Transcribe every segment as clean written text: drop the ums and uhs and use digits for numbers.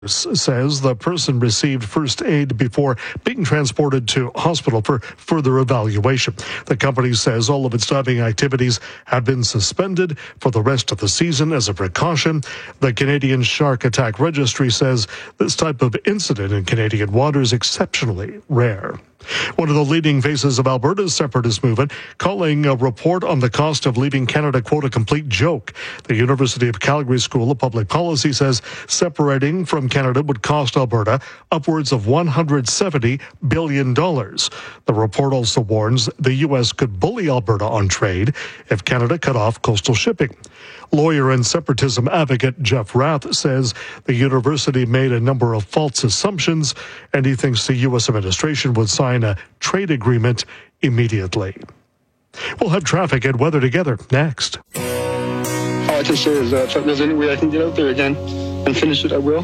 says the person received first aid before being transported to hospital for further evaluation. The company says all of its diving activities have been suspended for the rest of the season as a precaution. The Canadian Shark Attack Registry says this type of incident in Canadian waters is exceptionally rare. One of the leading faces of Alberta's separatist movement calling a report on the cost of leaving Canada, quote, a complete joke. The University of Calgary School of Public Policy says separating from Canada would cost Alberta upwards of $170 billion. The report also warns the U.S. could bully Alberta on trade if Canada cut off coastal shipping. Lawyer and separatism advocate Jeff Rath says the university made a number of false assumptions, and he thinks the U.S. administration would sign a trade agreement immediately. We'll have traffic and weather together next. All I can say is that if there's any way I can get out there again and finish it, I will.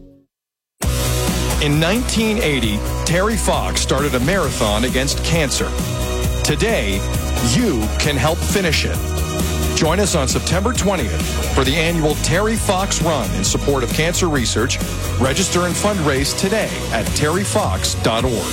In 1980, Terry Fox started a marathon against cancer. Today, you can help finish it. Join us on September 20th for the annual Terry Fox Run in support of cancer research. Register and fundraise today at terryfox.org.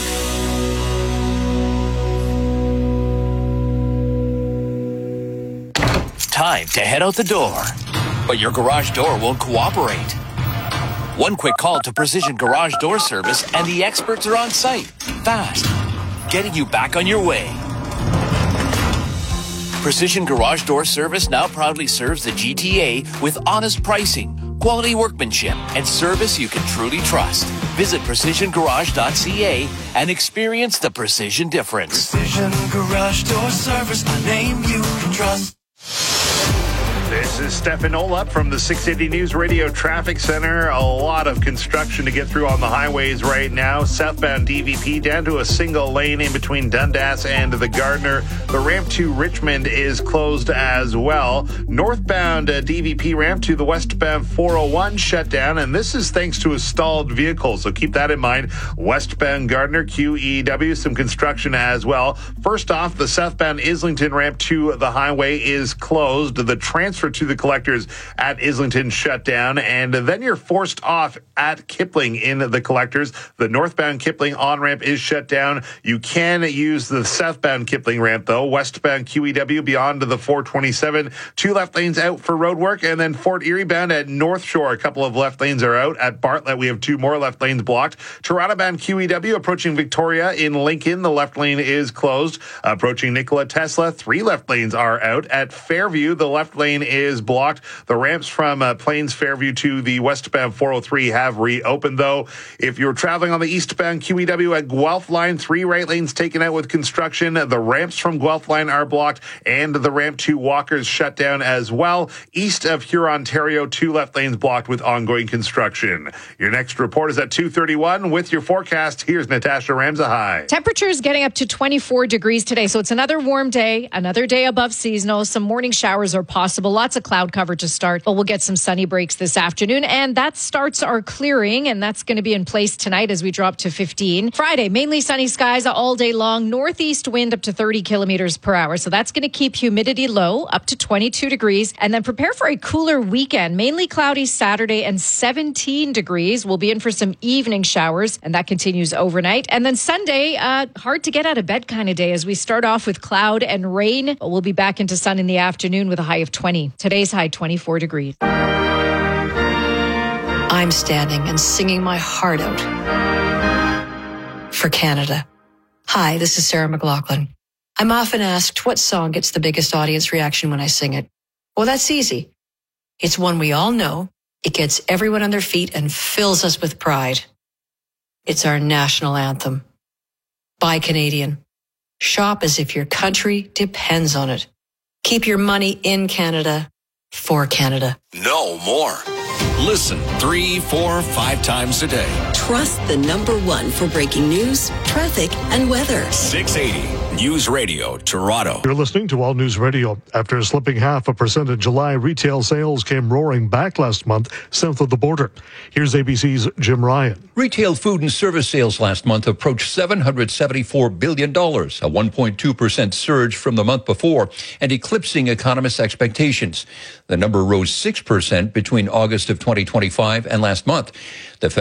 Time to head out the door, but your garage door won't cooperate. One quick call to Precision Garage Door Service and the experts are on site, fast, getting you back on your way. Precision Garage Door Service now proudly serves the GTA with honest pricing, quality workmanship, and service you can truly trust. Visit precisiongarage.ca and experience the precision difference. Precision Garage Door Service, a name you can trust. This is Stefan Olap from the 680 News Radio Traffic Center. A lot of construction to get through on the highways right now. Southbound DVP down to a single lane in between Dundas and the Gardiner. The ramp to Richmond is closed as well. Northbound DVP ramp to the westbound 401 shut down, and this is thanks to a stalled vehicle, so keep that in mind. Westbound Gardiner, QEW, some construction as well. First off, the southbound Islington ramp to the highway is closed. The transfer to the collectors at Islington shut down, and then you're forced off at Kipling in the collectors. The northbound Kipling on-ramp is shut down. You can use the southbound Kipling ramp, though. Westbound QEW beyond the 427. 2 left lanes out for road work, and then Fort Erie bound at North Shore. A couple of left lanes are out. At Bartlett, we have 2 more left lanes blocked. Toronto bound QEW approaching Victoria in Lincoln. The left lane is closed. Approaching Nikola Tesla, 3 left lanes are out. At Fairview, the left lane is blocked. The ramps from Plains Fairview to the westbound 403 have reopened, though. If you're traveling on the eastbound QEW at Guelph Line, 3 right lanes taken out with construction. The ramps from Guelph Line are blocked, and the ramp to Walker's shut down as well. East of Huron, Ontario, 2 left lanes blocked with ongoing construction. Your next report is at 2:31. With your forecast, here's Natasha Ramzahai. Temperatures getting up to 24 degrees today, so it's another warm day, another day above seasonal. Some morning showers are possible. Lots of cloud cover to start, but we'll get some sunny breaks this afternoon, and that starts our clearing, and that's going to be in place tonight as we drop to 15. Friday, mainly sunny skies all day long, northeast wind up to 30 kilometers per hour, so that's going to keep humidity low, up to 22 degrees, and then prepare for a cooler weekend, mainly cloudy Saturday and 17 degrees. We'll be in for some evening showers, and that continues overnight. And then Sunday, hard to get out of bed kind of day as we start off with cloud and rain. We'll be back into sun in the afternoon with a high of 20. Today's high, 24 degrees. I'm standing and singing my heart out for Canada. Hi, this is Sarah McLachlan. I'm often asked what song gets the biggest audience reaction when I sing it. Well, that's easy. It's one we all know. It gets everyone on their feet and fills us with pride. It's our national anthem. Buy Canadian. Shop as if your country depends on it. Keep your money in Canada for Canada. No more. Listen 3, 4, 5 times a day. Trust the #1 for breaking news, traffic, and weather. 680 News Radio, Toronto. You're listening to All News Radio. After slipping 0.5% in July, retail sales came roaring back last month south of the border. Here's ABC's Jim Ryan. Retail food and service sales last month approached $774 billion, a 1.2% surge from the month before, and eclipsing economists' expectations. The number rose 6% between August August of 2025 and last month. The